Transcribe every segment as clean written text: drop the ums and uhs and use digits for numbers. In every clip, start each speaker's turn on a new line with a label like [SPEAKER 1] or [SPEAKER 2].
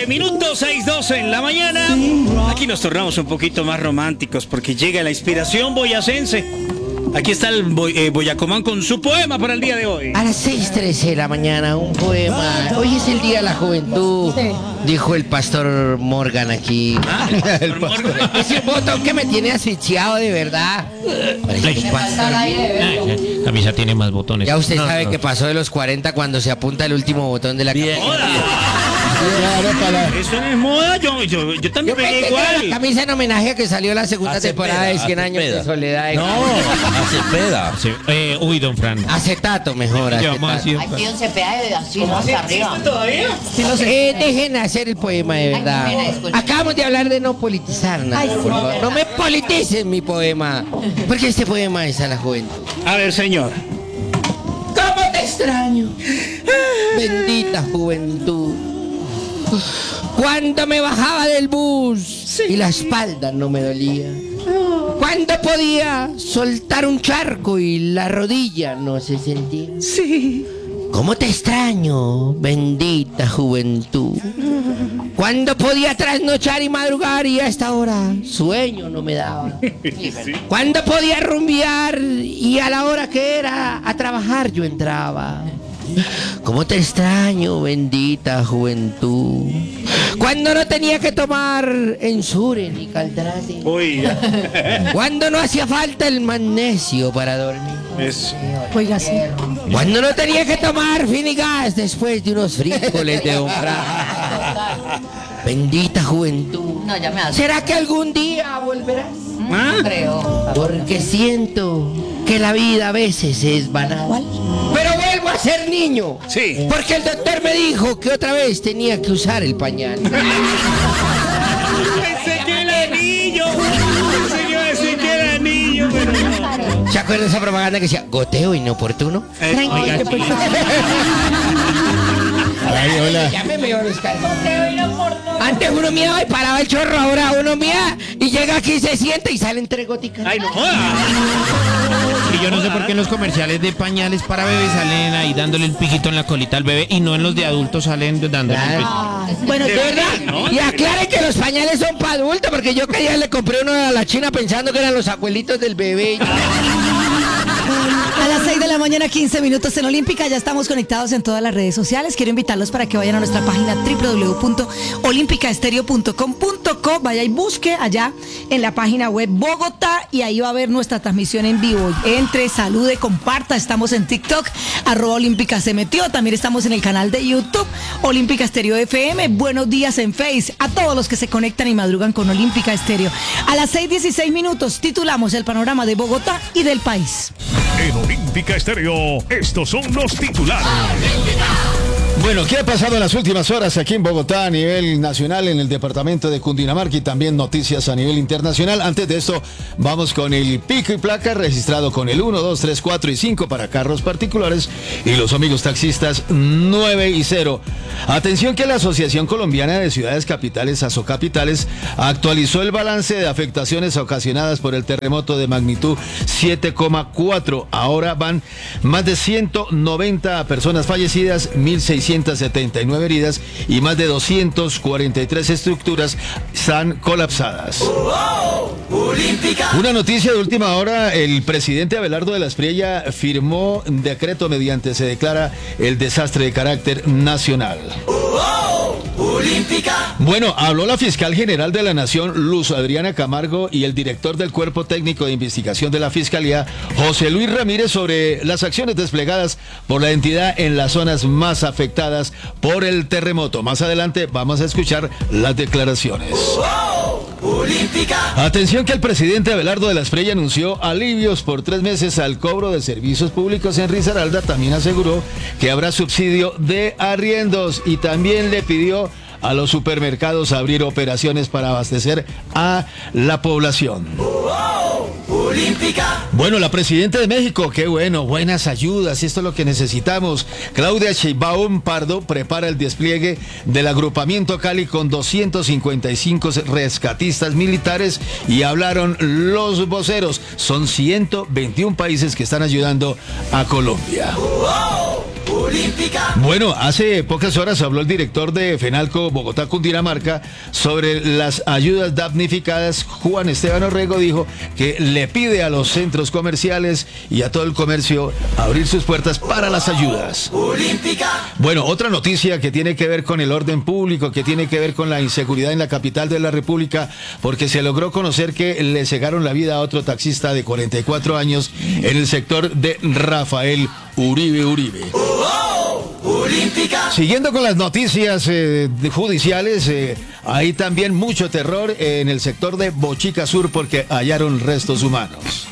[SPEAKER 1] 6:12 minutos, 6:12 en la mañana. Aquí nos tornamos un poquito más románticos porque llega la inspiración boyacense. Aquí está el Boyacomán con su poema para el día de hoy.
[SPEAKER 2] A las 6:13 de la mañana, un poema. Hoy es el Día de la Juventud, dijo el pastor Morgan aquí. El pastor. Es el botón que me tiene asfixiado de verdad.
[SPEAKER 3] La camisa tiene más botones.
[SPEAKER 2] Ya usted sabe que pasó de los 40 cuando se apunta el último botón de la camisa.
[SPEAKER 1] Eso no es moda, yo también pegué igual.
[SPEAKER 2] La camisa en homenaje a que salió la segunda temporada de 100 años de soledad.
[SPEAKER 4] Cepeda.
[SPEAKER 3] Uy, don Fran.
[SPEAKER 2] Acetato mejor.
[SPEAKER 3] Llama así.
[SPEAKER 5] Hay que un cepeda de así, ¿no? Hasta arriba.
[SPEAKER 1] ¿Todavía?
[SPEAKER 2] Dejen hacer el poema de verdad. Acabamos de hablar de no politizar nada. Por favor. No me politicen mi poema. Porque este poema es a la juventud.
[SPEAKER 1] A ver, señor.
[SPEAKER 2] ¿Cómo te extraño? Bendita juventud. Cuando me bajaba del bus y la espalda no me dolía. Cuando podía soltar un charco y la rodilla no se sentía.
[SPEAKER 1] Sí.
[SPEAKER 2] ¿Cómo te extraño, bendita juventud? Cuando podía trasnochar y madrugar y a esta hora sueño no me daba. Cuando podía rumbear y a la hora que era a trabajar yo entraba. ¿Cómo te extraño, bendita juventud? Cuando no tenía que tomar Ensure ni Caltrate.
[SPEAKER 1] Uy.
[SPEAKER 2] Cuando no hacía falta el magnesio para dormir.
[SPEAKER 1] Eso.
[SPEAKER 5] Oiga, sí.
[SPEAKER 2] Cuando no tenía que tomar Finigas después de unos frijoles de umbral. Bendita juventud.
[SPEAKER 5] No, ya me hace.
[SPEAKER 2] ¿Será que algún día volverás?
[SPEAKER 5] No creo.
[SPEAKER 2] Porque siento que la vida a veces es banal. Pero vuelvo a ser niño.
[SPEAKER 1] Sí.
[SPEAKER 2] Porque el doctor me dijo que otra vez tenía que usar el pañal.
[SPEAKER 1] Pensé que era niño. Pensé que iba a decir que era niño, pero no.
[SPEAKER 2] ¿Se acuerdan de esa propaganda que decía goteo inoportuno?
[SPEAKER 1] Oiga, sí.
[SPEAKER 4] Ay, hola.
[SPEAKER 2] Ya me veo los calzones. Antes uno miraba y paraba el chorro, ahora uno mira y llega aquí, se sienta y salen 3 goticas.
[SPEAKER 1] Ay, no joda.
[SPEAKER 3] Y yo no sé por qué en los comerciales de pañales para bebés salen ahí dándole el piquito en la colita al bebé y no en los de adultos salen dándole el piquito.
[SPEAKER 2] Bueno, de verdad.
[SPEAKER 1] ¿no?
[SPEAKER 2] Y aclaren que los pañales son para adultos, porque yo que día le compré uno a la china pensando que eran los abuelitos del bebé.
[SPEAKER 6] A las 6 de la mañana, 15 minutos en Olímpica. Ya estamos conectados en todas las redes sociales. Quiero invitarlos para que vayan a nuestra página www.olimpicaestereo.com.co. Vaya y busque allá en la página web Bogotá y ahí va a ver nuestra transmisión en vivo. Entre, salude, comparta. Estamos en TikTok, @Olímpica se metió. También estamos en el canal de YouTube, Olímpica Estéreo FM. Buenos días en Face. A todos los que se conectan y madrugan con Olímpica Estéreo. A las 6:16 minutos titulamos el panorama de Bogotá y del país.
[SPEAKER 7] En Olímpica Estéreo, estos son los titulares.
[SPEAKER 4] Bueno, ¿qué ha pasado en las últimas horas aquí en Bogotá a nivel nacional, en el departamento de Cundinamarca y también noticias a nivel internacional? Antes de esto, vamos con el pico y placa registrado con el 1, 2, 3, 4 y 5 para carros particulares y los amigos taxistas 9 y 0. Atención que la Asociación Colombiana de Ciudades Capitales, Asocapitales, actualizó el balance de afectaciones ocasionadas por el terremoto de magnitud 7,4. Ahora van más de 190 personas fallecidas, 1.679 heridas y más de 243 estructuras están colapsadas. Una noticia de última hora: el presidente Abelardo de la Espriella firmó un decreto mediante se declara el desastre de carácter nacional. Bueno, habló la fiscal general de la Nación, Luz Adriana Camargo, y el director del Cuerpo Técnico de Investigación de la Fiscalía, José Luis Ramírez, sobre las acciones desplegadas por la entidad en las zonas más afectadas por el terremoto. Más adelante vamos a escuchar las declaraciones. Atención que el presidente Abelardo de la Espriella anunció alivios por 3 meses al cobro de servicios públicos en Risaralda. También aseguró que habrá subsidio de arriendos y también le pidió a los supermercados abrir operaciones para abastecer a la población. Bueno, la presidenta de México, qué bueno, buenas ayudas, esto es lo que necesitamos. Claudia Sheinbaum Pardo prepara el despliegue del agrupamiento Cali con 255 rescatistas militares y hablaron los voceros. Son 121 países que están ayudando a Colombia. Bueno, hace pocas horas habló el director de FENALCO Bogotá Cundinamarca sobre las ayudas damnificadas. Juan Esteban Orrego dijo que le pide a los centros comerciales y a todo el comercio abrir sus puertas para las ayudas. Bueno, otra noticia que tiene que ver con el orden público, que tiene que ver con la inseguridad en la capital de la República, porque se logró conocer que le cegaron la vida a otro taxista de 44 años en el sector de Rafael Uribe. Siguiendo con las noticias judiciales, hay también mucho terror en el sector de Bochica Sur porque hallaron restos humanos.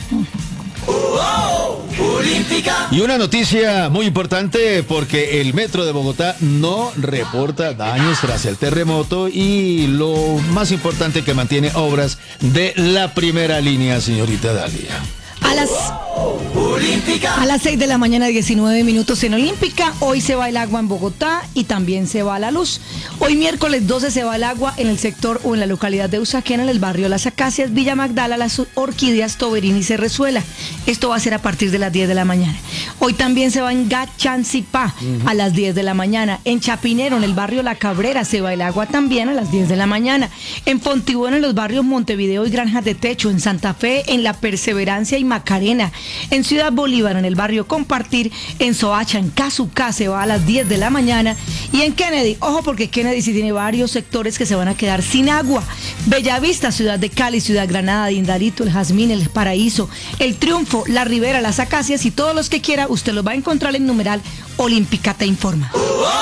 [SPEAKER 4] Y una noticia muy importante porque el Metro de Bogotá no reporta daños tras el terremoto y lo más importante que mantiene obras de la primera línea, señorita Dalia.
[SPEAKER 6] A las 6 de la mañana, 19 minutos en Olímpica. Hoy se va el agua en Bogotá y también se va la luz. Hoy miércoles 12 se va el agua en el sector o en la localidad de Usaquén, en el barrio Las Acacias, Villa Magdala, Las Orquídeas, Toberín y Cerrezuela. Esto va a ser a partir de las 10 de la mañana. Hoy también se va en Gachancipá a las 10 de la mañana. En Chapinero, en el barrio La Cabrera, se va el agua también a las 10 de la mañana. En Fontibón, en los barrios Montevideo y Granjas de Techo. En Santa Fe, en La Perseverancia y Macarena. En Ciudad Bolívar, en el barrio Compartir. En Soacha, en Casucá, se va a las 10 de la mañana. Y en Kennedy, ojo porque Kennedy sí tiene varios sectores que se van a quedar sin agua. Bellavista, Ciudad de Cali, Ciudad Granada, Dindarito, El Jazmín, El Paraíso, El Triunfo, La Ribera, Las Acacias y todos los que quiera, usted los va a encontrar en numeral Olímpica te informa.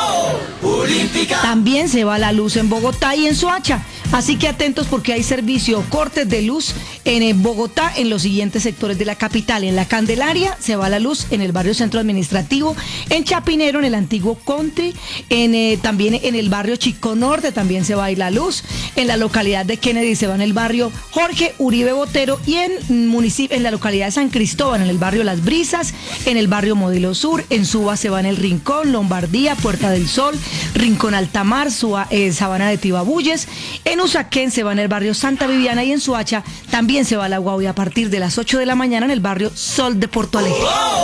[SPEAKER 6] También se va la luz en Bogotá y en Soacha. Así que atentos porque hay servicio cortes de luz en Bogotá en los siguientes sectores de la capital. En La Candelaria se va la luz en el barrio Centro Administrativo, en Chapinero, en el antiguo Country, también en el barrio Chico Norte también se va a ir la luz. En la localidad de Kennedy se va en el barrio Jorge Uribe Botero y en la localidad de San Cristóbal, en el barrio Las Brisas, en el barrio Modelo Sur, en Suba se va en el Rincón, Lombardía, Puerta del Sol, Rincón Altamar, Sabana de Tibabuyes. En Usaquén se va en el barrio Santa Viviana y en Soacha también se va el agua hoy a partir de las 8 de la mañana en el barrio Sol de Porto Alegre.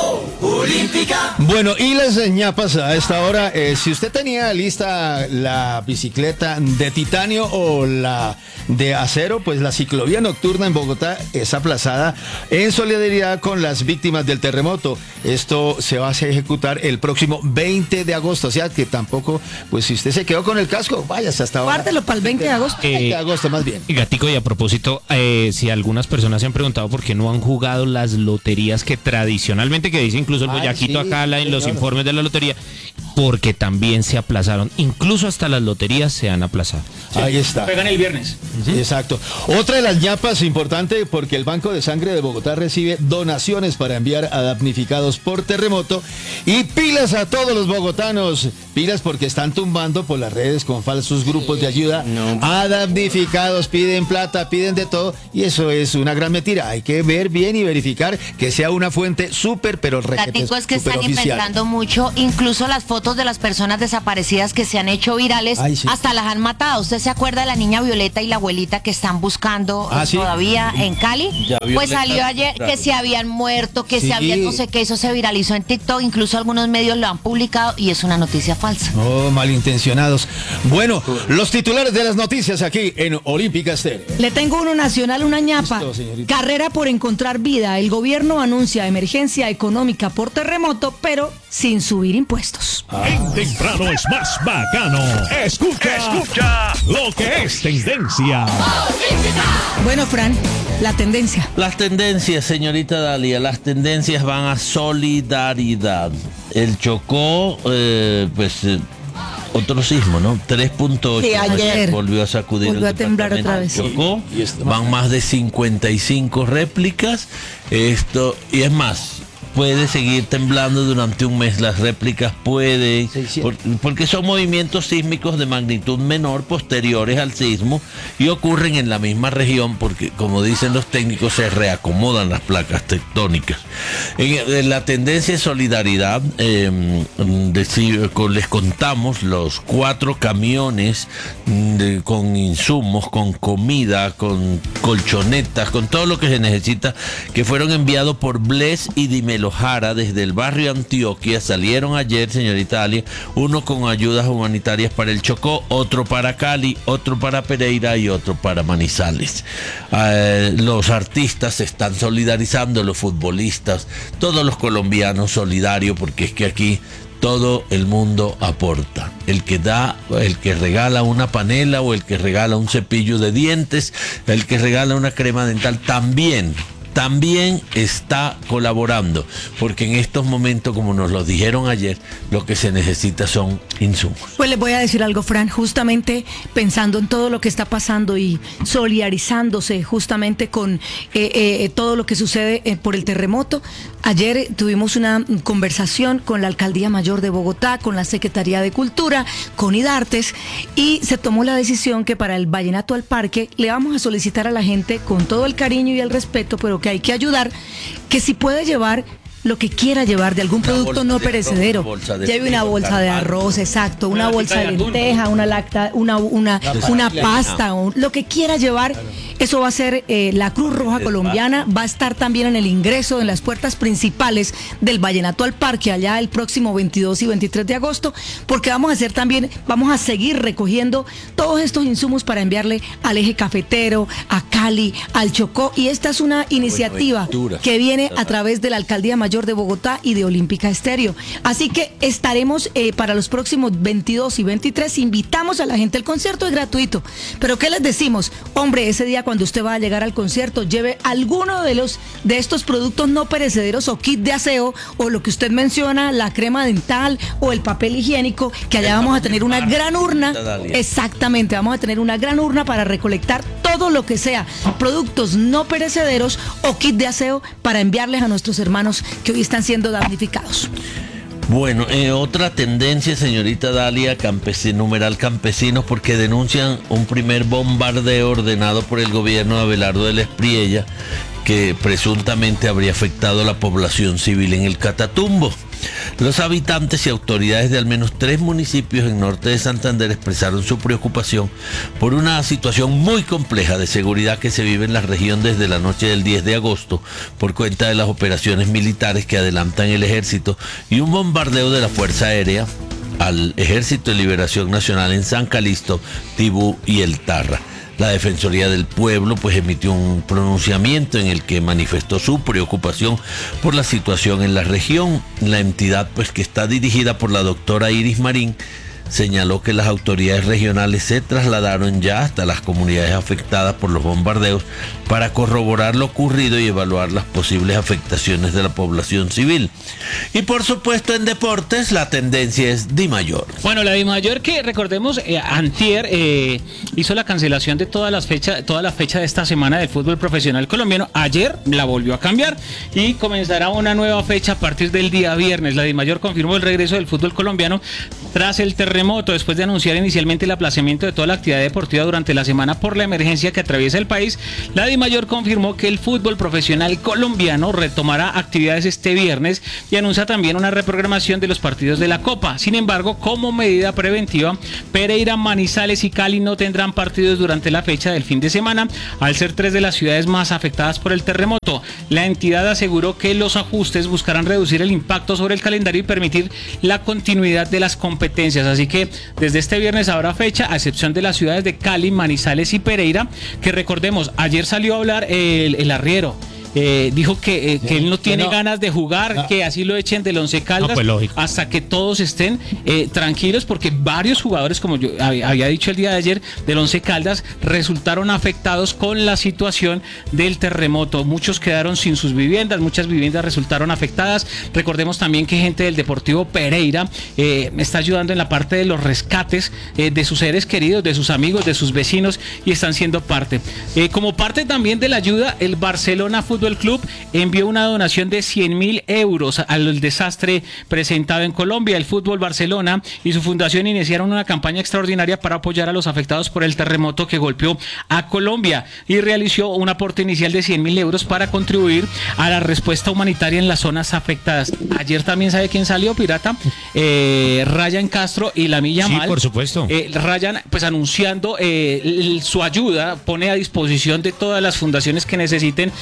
[SPEAKER 4] Bueno, y las ñapas a esta hora, si usted tenía lista la bicicleta de titanio o la de acero, pues la ciclovía nocturna en Bogotá es aplazada en solidaridad con las víctimas del terremoto. Esto se va a ejecutar el próximo 20 de agosto, o sea que tampoco, pues si usted se quedó con el casco, váyase hasta ahora.
[SPEAKER 6] Guárdelo para el 20 de agosto.
[SPEAKER 4] 20 de agosto más bien.
[SPEAKER 3] Gatico, y a propósito, si algunas personas se han preguntado por qué no han jugado las loterías que tradicionalmente, que dice incluso el Boyaquito
[SPEAKER 4] sí,
[SPEAKER 3] acá en los
[SPEAKER 4] señor.
[SPEAKER 3] informes de la lotería, porque también se aplazaron, incluso hasta las loterías se han aplazado.
[SPEAKER 4] Ahí está.
[SPEAKER 1] Juegan el viernes.
[SPEAKER 4] Exacto. Otra de las ñapas importante porque el Banco de Sangre de Bogotá recibe donaciones para enviar a damnificados por terremoto y pilas a todos los bogotanos. Pilas porque están tumbando por las redes con falsos grupos de ayuda a damnificados. Piden plata, piden de todo y eso es una gran mentira. Hay que ver bien y verificar que sea una fuente súper, pero
[SPEAKER 5] Gatico, es que están
[SPEAKER 4] oficial.
[SPEAKER 5] inventando mucho, incluso las fotos de las personas desaparecidas que se han hecho virales,
[SPEAKER 4] Ay, sí.
[SPEAKER 5] hasta las han matado. ¿Usted se acuerda de la niña Violeta y la abuelita que están buscando
[SPEAKER 4] ¿sí?
[SPEAKER 5] todavía en Cali?
[SPEAKER 8] Ya,
[SPEAKER 5] Pues
[SPEAKER 8] Violeta,
[SPEAKER 5] salió ayer
[SPEAKER 8] claro.
[SPEAKER 5] que se habían muerto, que
[SPEAKER 4] Sí.
[SPEAKER 5] se habían no sé qué, eso se viralizó en TikTok, incluso algunos medios lo han publicado y es una noticia falsa.
[SPEAKER 4] Oh, malintencionados. Bueno, los titulares de las noticias aquí en Olímpica Estéreo.
[SPEAKER 6] Le tengo uno nacional, una ñapa.
[SPEAKER 4] Listo, señorita.
[SPEAKER 6] Carrera por encontrar vida. El gobierno anuncia emergencia económica por terremoto, pero sin subir impuestos.
[SPEAKER 7] En temprano es más bacano. Escucha lo que es tendencia.
[SPEAKER 6] Bueno, Fran, la tendencia.
[SPEAKER 8] Las tendencias, señorita Dalia, las tendencias van a solidaridad. El Chocó, otro sismo, ¿no? 3.8.
[SPEAKER 6] Sí, ayer.
[SPEAKER 8] Volvió a sacudir
[SPEAKER 6] Volvió
[SPEAKER 8] el
[SPEAKER 6] a temblar
[SPEAKER 8] departamento
[SPEAKER 6] otra
[SPEAKER 8] del Chocó.
[SPEAKER 4] Y esto
[SPEAKER 8] Van más de 55 réplicas. Y es más, puede seguir temblando durante un mes. Las réplicas pueden, porque son movimientos sísmicos de magnitud menor posteriores al sismo y ocurren en la misma región porque, como dicen los técnicos, se reacomodan las placas tectónicas. En la tendencia de solidaridad, les contamos los 4 camiones con insumos, con comida, con colchonetas, con todo lo que se necesita, que fueron enviados por Bless y Dimelo los Jara desde el barrio Antioquia salieron ayer, señorita Dalia, uno con ayudas humanitarias para el Chocó, otro para Cali, otro para Pereira y otro para Manizales. Los artistas se están solidarizando, los futbolistas, todos los colombianos solidarios, porque es que aquí todo el mundo aporta. El que da, el que regala una panela o el que regala un cepillo de dientes, el que regala una crema dental, también está colaborando, porque en estos momentos, como nos lo dijeron ayer, lo que se necesita son insumos.
[SPEAKER 6] Pues les voy a decir algo, Fran, justamente pensando en todo lo que está pasando y solidarizándose justamente con todo lo que sucede por el terremoto. Ayer tuvimos una conversación con la Alcaldía Mayor de Bogotá, con la Secretaría de Cultura, con IDARTES, y se tomó la decisión que para el Vallenato al Parque le vamos a solicitar a la gente, con todo el cariño y el respeto, pero que hay que ayudar, que si puede llevar lo que quiera llevar de algún producto no perecedero. Lleve una bolsa de arroz, exacto, una bolsa de lenteja, una pasta, lo que quiera llevar. Eso va a ser la Cruz Roja Colombiana, va a estar también en el ingreso, en las puertas principales del Vallenato al Parque, allá el próximo 22 y 23 de agosto, porque vamos a seguir recogiendo todos estos insumos para enviarle al eje cafetero, a Cali, al Chocó, y esta es una iniciativa que viene a través de la Alcaldía Mayor de Bogotá y de Olímpica Estéreo. Así que estaremos para los próximos 22 y 23, invitamos a la gente, el concierto es gratuito, pero ¿qué les decimos? Hombre, ese día cuando usted va a llegar al concierto, lleve alguno de estos productos no perecederos o kit de aseo, o lo que usted menciona, la crema dental o el papel higiénico, que allá vamos a tener una gran urna. Exactamente, vamos a tener una gran urna para recolectar todo lo que sea productos no perecederos o kit de aseo para enviarles a nuestros hermanos que hoy están siendo damnificados.
[SPEAKER 8] Bueno, otra tendencia, señorita Dalia, numeral campesinos, porque denuncian un primer bombardeo ordenado por el gobierno de Abelardo de la Espriella, que presuntamente habría afectado a la población civil en el Catatumbo. Los habitantes y autoridades de al menos 3 municipios en norte de Santander expresaron su preocupación por una situación muy compleja de seguridad que se vive en la región desde la noche del 10 de agosto por cuenta de las operaciones militares que adelantan el ejército y un bombardeo de la Fuerza Aérea al Ejército de Liberación Nacional en San Calixto, Tibú y El Tarra. La Defensoría del Pueblo pues emitió un pronunciamiento en el que manifestó su preocupación por la situación en la región. La entidad pues que está dirigida por la doctora Iris Marín señaló que las autoridades regionales se trasladaron ya hasta las comunidades afectadas por los bombardeos para corroborar lo ocurrido y evaluar las posibles afectaciones de la población civil. Y por supuesto en deportes la tendencia es Dimayor.
[SPEAKER 1] Bueno, la Dimayor, que recordemos antier hizo la cancelación de toda la fecha de esta semana del fútbol profesional colombiano. Ayer la volvió a cambiar y comenzará una nueva fecha a partir del día viernes. La Dimayor confirmó el regreso del fútbol colombiano tras el terremoto, después de anunciar inicialmente el aplazamiento de toda la actividad deportiva durante la semana por la emergencia que atraviesa el país. La Dimayor confirmó que el fútbol profesional colombiano retomará actividades este viernes y anuncia también una reprogramación de los partidos de la Copa. Sin embargo, como medida preventiva, Pereira, Manizales y Cali no tendrán partidos durante la fecha del fin de semana, al ser 3 de las ciudades más afectadas por el terremoto. La entidad aseguró que los ajustes buscarán reducir el impacto sobre el calendario y permitir la continuidad de las competencias. Así que desde este viernes habrá fecha, a excepción de las ciudades de Cali, Manizales y Pereira, que recordemos, ayer salió a hablar el arriero. Dijo que él no tiene ganas de jugar, que así lo echen del Once Caldas, hasta que todos estén tranquilos, porque varios jugadores, como yo había dicho el día de ayer, del Once Caldas resultaron afectados con la situación del terremoto. Muchos quedaron sin sus viviendas, muchas viviendas resultaron afectadas. Recordemos también que gente del Deportivo Pereira está ayudando en la parte de los rescates de sus seres queridos, de sus amigos, de sus vecinos, y están siendo parte. Como parte también de la ayuda, el Barcelona Fútbol Club envió una donación de 100.000 euros al desastre presentado en Colombia. El Fútbol Barcelona y su fundación iniciaron una campaña extraordinaria para apoyar a los afectados por el terremoto que golpeó a Colombia y realizó un aporte inicial de 100.000 euros para contribuir a la respuesta humanitaria en las zonas afectadas. Ayer también, ¿sabe quién salió, Pirata? Ryan Castro y Lamine Yamal.
[SPEAKER 3] Sí, por supuesto.
[SPEAKER 1] Ryan, pues anunciando su ayuda, pone a disposición de todas las fundaciones que necesiten sus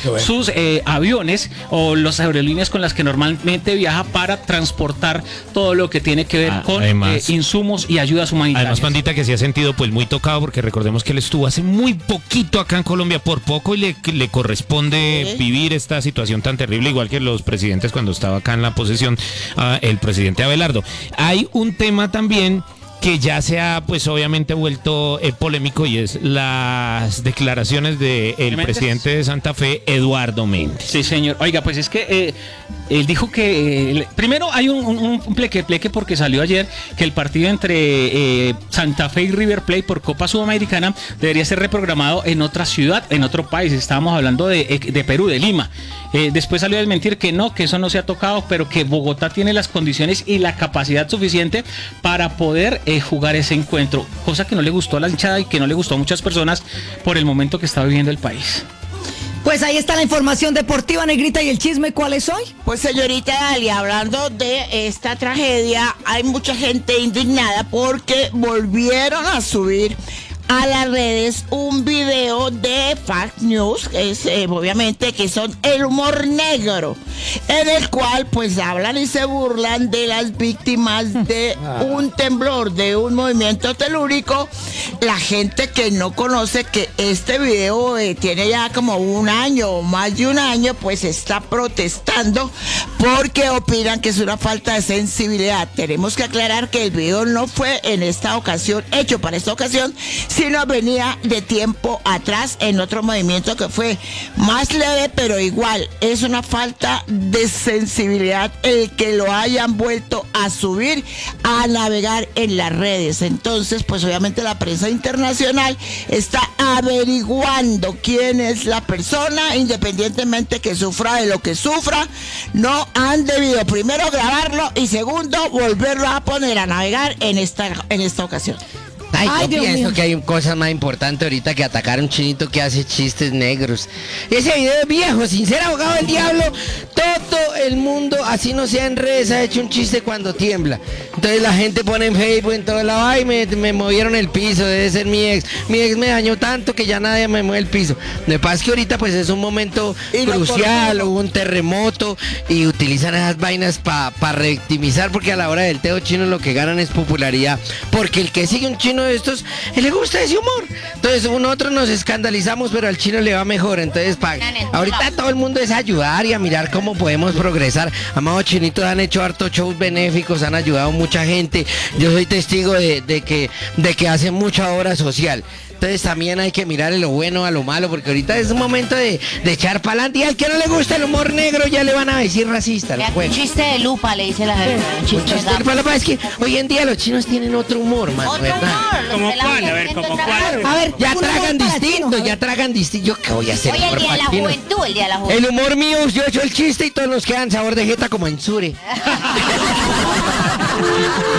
[SPEAKER 1] los aviones o las aerolíneas con las que normalmente viaja para transportar todo lo que tiene que ver con
[SPEAKER 3] además,
[SPEAKER 1] insumos y ayudas humanitarias.
[SPEAKER 3] Además, Pandita, que se ha sentido pues muy tocado, porque recordemos que él estuvo hace muy poquito acá en Colombia, por poco, y le corresponde vivir esta situación tan terrible, igual que los presidentes cuando estaba acá en la posesión, el presidente Abelardo. Hay un tema también que ya se ha pues obviamente vuelto polémico, y es las declaraciones del presidente de Santa Fe, Eduardo Méndez.
[SPEAKER 1] Sí, señor. Oiga, pues es que él dijo que primero hay un pleque porque salió ayer que el partido entre Santa Fe y River Plate por Copa Sudamericana debería ser reprogramado en otra ciudad, en otro país. Estábamos hablando de Perú, de Lima. Después salió a desmentir que no, que eso no se ha tocado, pero que Bogotá tiene las condiciones y la capacidad suficiente para poder jugar ese encuentro, cosa que no le gustó a la hinchada y que no le gustó a muchas personas por el momento que está viviendo el país.
[SPEAKER 6] Pues ahí está la información deportiva, Negrita, y el chisme, ¿cuál es hoy?
[SPEAKER 9] Pues señorita Dalia, hablando de esta tragedia, hay mucha gente indignada porque volvieron a subir a las redes un video de Fact News, que es obviamente que son el humor negro, en el cual pues hablan y se burlan de las víctimas de un temblor, de un movimiento telúrico. La gente que no conoce que este video tiene ya como un año o más de un año, pues está protestando porque opinan que es una falta de sensibilidad. Tenemos que aclarar que el video no fue en esta ocasión, hecho para esta ocasión, sino venía de tiempo atrás en otro movimiento que fue más leve, pero igual es una falta de sensibilidad el que lo hayan vuelto a subir, a navegar en las redes. Entonces, pues obviamente la prensa internacional está averiguando quién es la persona, independientemente que sufra de lo que sufra. No han debido primero grabarlo y segundo volverlo a poner a navegar en esta ocasión.
[SPEAKER 2] Yo
[SPEAKER 6] Dios
[SPEAKER 2] pienso
[SPEAKER 6] mío.
[SPEAKER 2] que hay cosas más importantes ahorita que atacar a un chinito que hace chistes negros. Ese video es viejo, sin ser abogado del diablo, todo el mundo, así no sea en redes, ha hecho un chiste cuando tiembla. Entonces la gente pone en Facebook, en todo lado, ay, me movieron el piso, debe ser mi ex me dañó tanto que ya nadie me mueve el piso. Lo que pasa es que ahorita pues es un momento crucial, hubo un terremoto y utilizan esas vainas para revictimizar, porque a la hora del teo chino lo que ganan es popularidad, porque el que sigue un chino de estos, él le gusta ese humor. Entonces nosotros nos escandalizamos, pero al chino le va mejor. Entonces ahorita todo el mundo es ayudar y a mirar cómo podemos progresar. Amados chinitos, han hecho hartos shows benéficos, han ayudado mucha gente. Yo soy testigo de que hacen mucha obra social. Entonces también hay que mirarle lo bueno a lo malo, porque ahorita es un momento de echar para adelante. Y al que no le gusta el humor negro ya le van a decir racista.
[SPEAKER 5] Un chiste de lupa, le dice la gente. Un chiste de
[SPEAKER 2] Pero lo que pasa es que hoy en día los chinos tienen otro humor, man,
[SPEAKER 5] otro
[SPEAKER 2] ¿verdad?
[SPEAKER 5] humor.
[SPEAKER 1] ¿Cómo cuál? A ver, ¿cómo cuál?
[SPEAKER 6] A ver,
[SPEAKER 2] Ya
[SPEAKER 6] un
[SPEAKER 2] tragan
[SPEAKER 6] humor para
[SPEAKER 2] distinto,
[SPEAKER 6] chinos,
[SPEAKER 2] ya tragan distinto. ¿Yo qué voy a hacer?
[SPEAKER 5] Hoy el
[SPEAKER 2] por
[SPEAKER 5] día de la
[SPEAKER 2] patinos?
[SPEAKER 5] juventud, el día de la juventud.
[SPEAKER 2] El humor mío, yo he hecho el chiste y todos nos quedan sabor de jeta como en Sure.